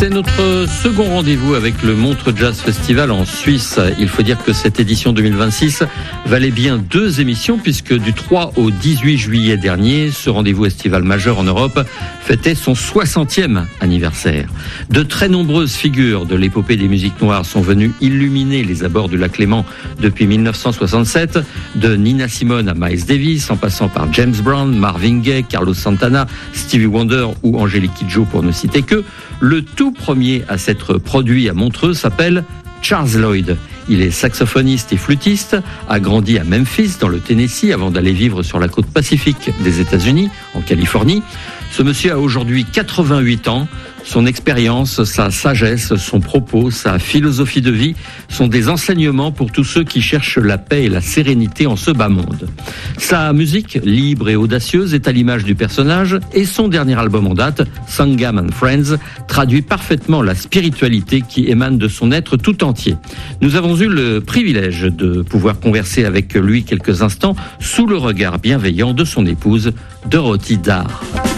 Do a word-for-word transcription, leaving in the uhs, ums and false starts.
C'est notre second rendez-vous avec le Montreux Jazz Festival en Suisse. Il faut dire que cette édition deux mille vingt-six valait bien deux émissions puisque du trois au dix-huit juillet dernier, ce rendez-vous estival majeur en Europe fêtait son soixantième anniversaire. De très nombreuses figures de l'épopée des musiques noires sont venues illuminer les abords du Lac Léman depuis mille neuf cent soixante-sept, de Nina Simone à Miles Davis, en passant par James Brown, Marvin Gaye, Carlos Santana, Stevie Wonder ou Angélique Kidjo pour ne citer que. Le tout premier à s'être produit à Montreux s'appelle Charles Lloyd. Il est saxophoniste et flûtiste, a grandi à Memphis dans le Tennessee avant d'aller vivre sur la côte pacifique des États-Unis, en Californie. Ce monsieur a aujourd'hui quatre-vingt-huit ans. Son expérience, sa sagesse, son propos, sa philosophie de vie sont des enseignements pour tous ceux qui cherchent la paix et la sérénité en ce bas monde. Sa musique, libre et audacieuse, est à l'image du personnage et son dernier album en date, Sangam and Friends, traduit parfaitement la spiritualité qui émane de son être tout entier. Nous avons eu le privilège de pouvoir converser avec lui quelques instants sous le regard bienveillant de son épouse, Dorothy Dar.